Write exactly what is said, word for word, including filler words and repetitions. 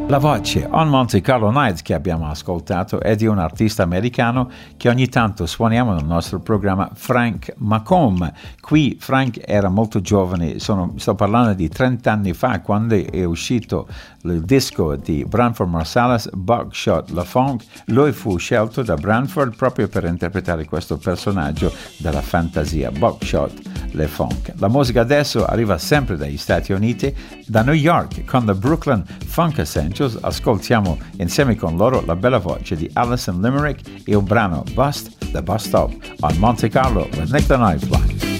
La voce On Monte Carlo Nights che abbiamo ascoltato è di un artista americano che ogni tanto suoniamo nel nostro programma, Frank McComb. Qui Frank era molto giovane, sono, sto parlando di trenta anni fa, quando è uscito il disco di Branford Marsalis, Buckshot LeFonque. Lui fu scelto da Branford proprio per interpretare questo personaggio della fantasia, Buckshot LeFonque. La musica adesso arriva sempre dagli Stati Uniti, da New York, con the Brooklyn Funk Essentials. Ascoltiamo insieme con loro la bella voce di Alison Limerick e il brano Bust the Bus Stop on Monte Carlo with Nick the Nightfly.